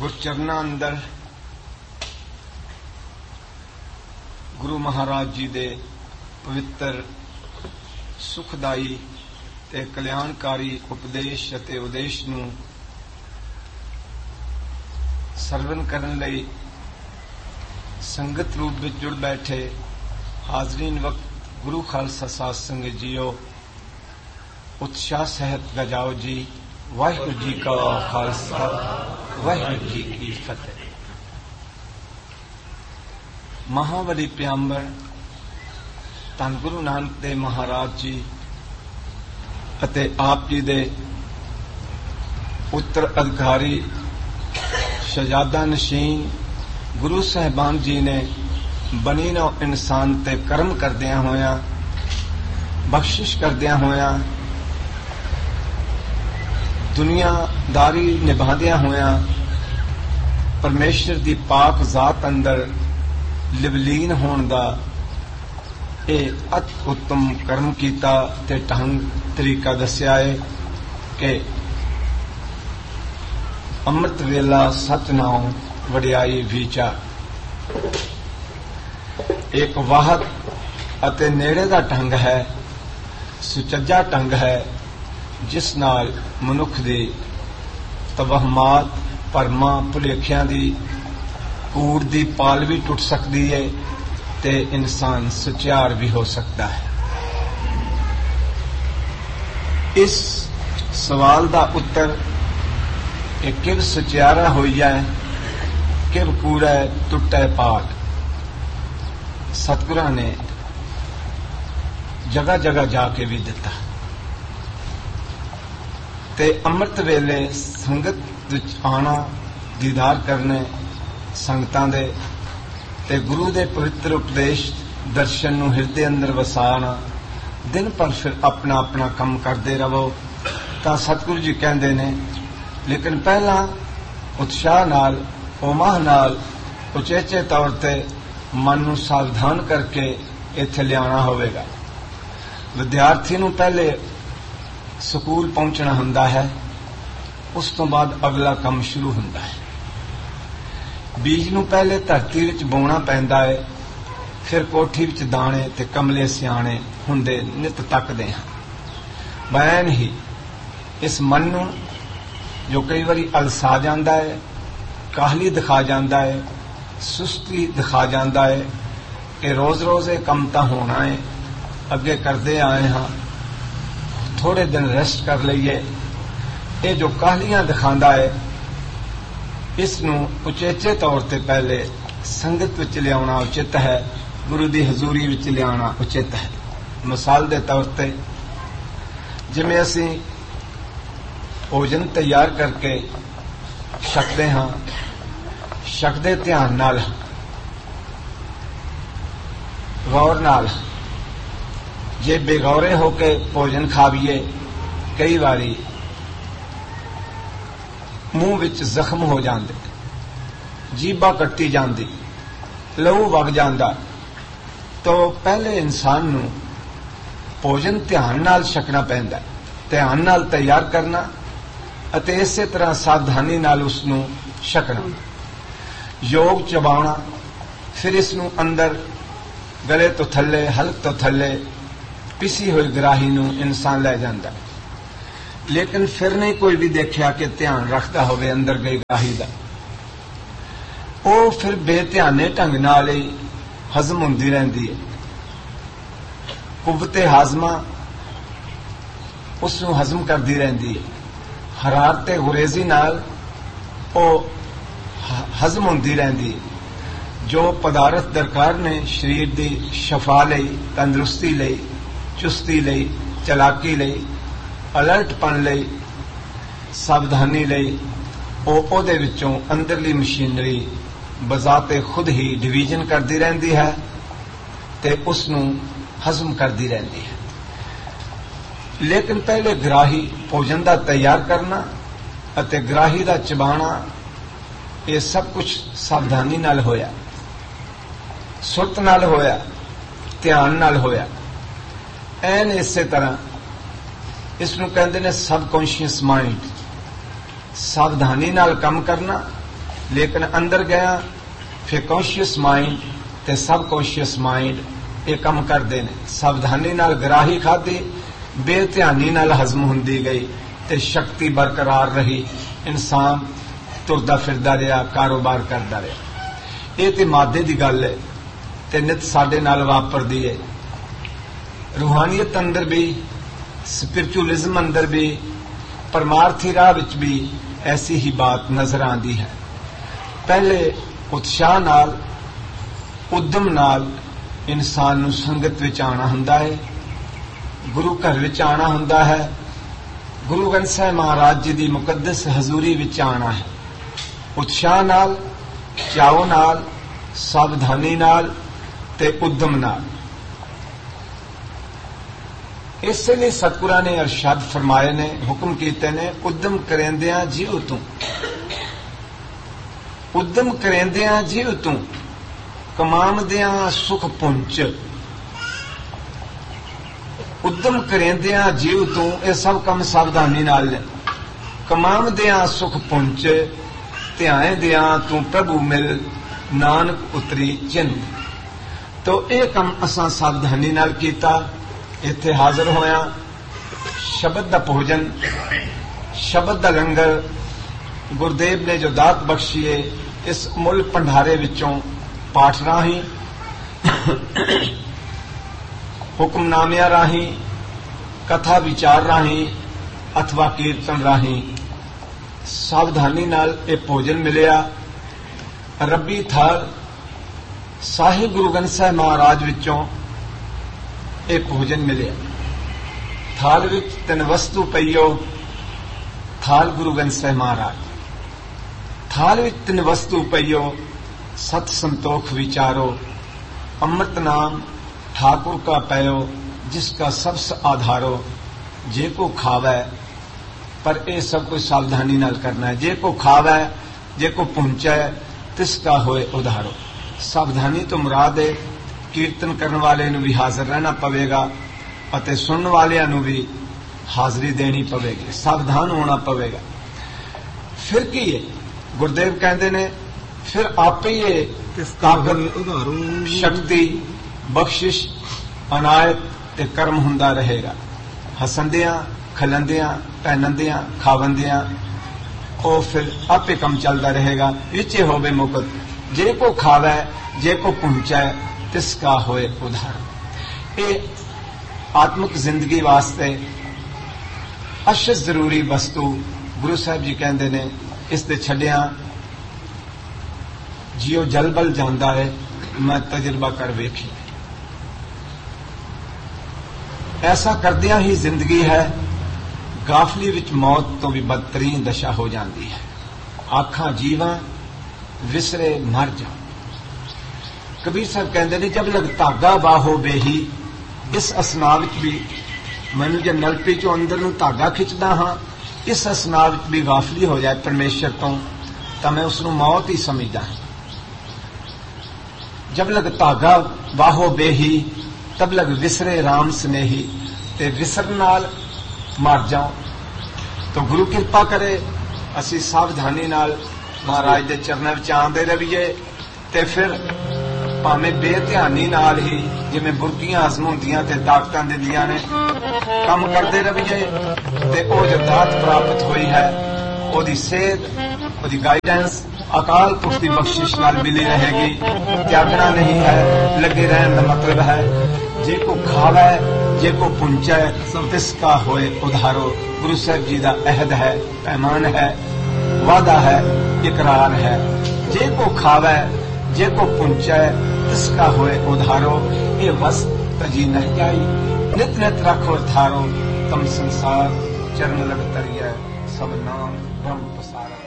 गुरचरना अंदर गुरु महाराज जी दे पवित्र सुखदाई ते कल्याणकारी उपदेश अते उदेश नूं सरवण करन लई संगत रूप विच जुड़ बैठे हाजरीन वक्त गुरु खालसा साध संगत जीओ उत्साह सहित गजाओ जी। वाहिगुरू जी का खालसा वाहिगुरू जी की फतेह। महावली प्यांबर धन गुरु नानक देव महाराज जी अते आप जी दे उत्तर अधिकारी शहजादा नशीन गुरु साहिबान जी ने बनी नौ इंसान ते कर्म करदिया होया बख्शिश करदिया होया दुनियादारी निभादिया होया परमेश्वर दी पाक जात अंदर लिवलीन होने दा अति उत्तम कर्म कीता ते ढंग तरीका दस्या है कि अमृत वेला सतनाम वडियाई विचार एक वाहद अते नेड़े दा ढंग है, सुचज्जा ढंग है जिस नाल मनुख दी तवहमात भरमा भुलेखियां दी कूड़ दी पाल भी टुट सकती है ते इंसान सुचियार भी हो सकता है। इस सवाल दा उत्तर कि किव सुचियारा होई जाए किव कूड़ा टुटे पाल सतगुरां ने जगह जगह जाके भी दिता ते अमृत वेले संगत विच आना दीदार करने संगतां दे ते गुरु दे पवित्र उपदेश दर्शन नूं हिरदे अंदर वसाना दिन पर फिर अपना अपना काम करते रहो तां सतगुरु जी कहंदे ने लेकिन पहला उत्साह नाल उमाह नाल उचेचे तौर ते मन नूं सावधान करके इत्थे लियाना होवेगा। विद्यार्थी नूं पहले स्कूल पहुंचना हुंदा है उस तो बाद अगला काम शुरू हुंदा है। बीज नूं पहले धरती विच बोना पैंदा है फिर कोठी विच दाणे ते कमले सियाणे हुंदे नित तकदे हां। बैन ही इस मन नूं जो कई बारी अलसा जांदा है काहली दिखा जांदा है सुस्ती दिखा जांदा है कि रोज रोज ये काम तां होना है अगे करते आए हाँ थोड़े दिन रेस्ट कर लईए ये जो काहलियां दिखांदा है इस नूं उचेचे तौर ते पहले संगत विच लियाउणा उचित है गुरु दी हजूरी विच लियाना उचित है। मिसाल दे तौर ते जिवें असीं भोजन तैयार करके छकदे हां छकदे ध्यान नाल गौर नाल जे बेगौरे होके भोजन खावीए कई बारी मुंह विच जख्म हो जाते जीभा कट्टी जाती लहू वग जाता तो पहले इंसान नूं भोजन ध्यान नाल छकना पैंदा ध्यान नाल तैयार करना अते इसे तरह सावधानी नाल उसनूं छकना योग चबाउणा फिर इसनूं अंदर गले तो थले हलक तो थले पिसी हुई ग्राही नूं इंसान लै जांदा लेकिन फिर नहीं कोई भी देखा कि ध्यान रखता होवे अंदर गई ग्राही दा वो फिर बेध्याने ढंग नाल ही हजम हुंदी रहिंदी है। कुव्वते हाजमा उसनूं हजम करदी रहिंदी है हरारते गुरेजी नाल वो हजम हुंदी रहिंदी है। जो पदार्थ दरकार ने शरीर दी शफा लई तंदुरुस्ती लई चुस्ती लई चलाकी लई अलर्टपन लई सावधानी लई ओहदे विचों अंदरली मशीनरी बजाते खुद ही डिवीजन करती रहती है ते उसनूं हजम करती रहती है। लेकिन पहले ग्राही भोजन का तैयार करना अते ग्राही का चबाना ये सब कुछ सावधानी नाल होया सुरत नाल होया ध्यान नाल होया। एन इसे तरह इसनूं कहंदे ने सबकॉन्शियस माइंड सावधानी नाल काम करना लेकिन अंदर गया फिर कॉन्शियस माइंड ते सब कॉन्शियस माइंड ये काम करते हैं। सावधानी नाल गराही खाधी, बेध्यानी नाल हजम हुंदी गई ते शक्ति बरकरार रही। इंसान तुरदा फिरदा रहा, कारोबार करता रहा। ये तो मादे की गल है ते नित साडे नाल वापरदी है। रूहानियत अंदर भी, स्पिरिचुअलिज्म अंदर भी, परमार्थी राह विच भी ऐसी ही बात नजर आती है। पहले उत्साह नाल, उद्यम नाल इंसान नूं संगत विच आना हुंदा है, गुरु घर विच आना हुंदा है, गुरु ग्रंथ साहिब महाराज जी की मुकद्दस हजूरी विच आना है। उत्साह नाल, चाओ नाल, सावधानी नाल ते उद्यम नाल। इसलिए सतगुरां ने अरशद फरमाए ने, हुक्म कीते ने, उद्यम करेंदियां जीव तू, उद्यम करेंदियां जीव तू, कमांदियां सुख पुंच। उद्यम करेंदियां जीव तू, ये सब काम सावधानी नाल ने। कमांदियां सुख पुंच, ध्यानदियां तू प्रभु मिल, नानक उतरी जिंद। तो यह काम असां सावधानी नाल कीता। इत्थे हाजिर होया, शब्द दा भोजन, शब्द दा लंगर गुरुदेव ने जो दात बख्शी है, इस मुल भंडारे विचों पाठ राही, हुक्मनामिया राही, कथा विचार राही अथवा कीर्तन राही सावधानी नाल ये भोजन मिलिया। रब्बी थाल साहिब गुरु ग्रंथ साहिब महाराज विचों ये भोजन मिले। थाल विच तीन वस्तु पईओ, थाल गुरु ग्रंथ साहिब महाराज। थाल विच तीन वस्तु पईओ, सत संतोख विचारो, अमृत नाम ठाकुर का पयो, जिसका सबस आधारो। जे को खावै, पर यह सब कुछ सावधानी नाल करना है। जे को खावै, जे को पहुंचै, तिसका होए उधारो। सावधानी तो मुराद है कीर्तन करने वाले नूं भी हाजिर रहना पवेगा अते सुनने वालियां नूं भी हाजिरी देनी पवेगी, सावधान होना पवेगा। फिर की है गुरुदेव कहते ने, फिर आपे ये ताकत, शक्ति, बख्शिश, अनायत ते कर्म हुंदा रहेगा। हसंदियां, खलंदियां, पहनंदियां, खावंदियां, और फिर आपे कम चलता रहेगा। विचे होवे मुकत, जे को खावै, जे को पहुंचाए, तिसका होए उधार। ये आत्मिक जिंदगी वास्ते अशद जरूरी वस्तु गुरु साहब जी कहते ने, इस ते छड्डिया जियो जलबल जांदा है। मैं तजुर्बा कर वेखी, ऐसा करदियां ही जिंदगी है गाफली विच मौत तो भी बदतरीन दशा हो जाती है। आखां जीवा विसरे मर जा। कबीर साहब कहते हैं, जब लग धागा बाहो बेही, इस असना विच भी मैनू जो नलपी चो अंदर नूं धागा खिंचदा हाँ, इस असना विच भी गाफली हो जाए परमेश्वर तो मैं उसनूं मौत ही समझदा हाँ। जब लग धागा बाहो बेही, तब लग विसरे राम स्नेही। ते विसर नाल मर जाओ। तो गुरु किरपा करे असी सावधानी नाल महाराज दे चरणों विच आंदे रहिए, ते फिर भावें बेध्यानी नाल ही जिवें बुरकियां हजम हुंदियां ते ताकतां दिंदियां ने, काम करते रहिए ते ओ जो दात प्राप्त हुई है, ओदी सेहत, ओदी गाइडेंस अकाल पुरख की बख्शिश नाल मिली रहेगी। त्यागना नहीं है, लगे रहने का मतलब है जे को खावै, जे को पुंचै, तिसका होए उधारो। गुरु साहब जी का अहद है, पैमान है, वादा है, इकरार है। जे को खावै, जे को पुंचै, तिसका होए उधारो। ये वस्त तजी नहीं जाई, नित नित रखो थारो। तम संसार चरण लग तरिय, सब नाम ब्रह्म पसारा।